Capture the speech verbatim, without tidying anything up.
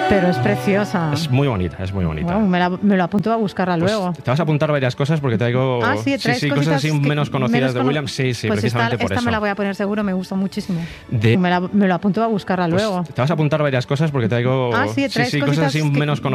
Pero es preciosa. Es muy bonita, es muy bonita. Wow, me, la, me lo apunto a buscarla Pues luego. te vas a apuntar varias cosas porque traigo Ah, sí, sí, sí, cosas así menos conocidas menos de cono... Williams. Sí, sí, pues precisamente esta, por esta eso. me la voy a poner seguro, me gusta muchísimo. De... Me, la, me lo apunto a buscarla pues luego. te vas a apuntar varias cosas porque traigo Ah, sí, sí, sí, cosas así que... menos conocidas.